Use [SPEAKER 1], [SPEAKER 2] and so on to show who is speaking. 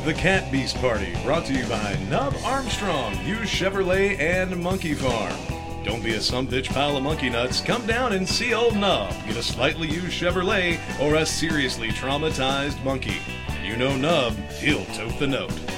[SPEAKER 1] The Cat Beast Party, brought to you by Nub Armstrong, Hughes Chevrolet, and Monkey Farm. Don't be a sumbitch pile of monkey nuts. Come down and see old Nub. Get a slightly used Chevrolet or a seriously traumatized monkey. You know Nub, he'll tote the note.